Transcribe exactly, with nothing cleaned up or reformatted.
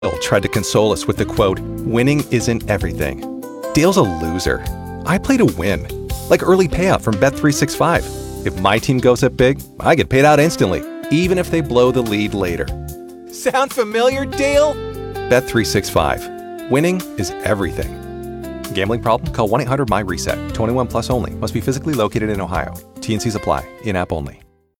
Dale tried to console us with the quote, "Winning isn't everything." Dale's a loser. I play to win. Like early payout from Bet three sixty-five. If my team goes up big, I get paid out instantly, even if they blow the lead later. Sound familiar, Dale? Bet three sixty-five. Winning is everything. Gambling problem? Call one eight hundred M Y RESET. twenty-one plus only. Must be physically located in Ohio. T and Cs apply. In-app only.